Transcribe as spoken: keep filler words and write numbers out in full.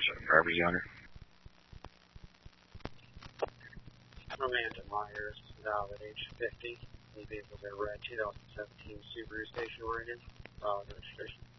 property owner. Amanda Myers, valid age fifty. The vehicles are red two thousand seventeen Subaru Station Wagon, valid registration.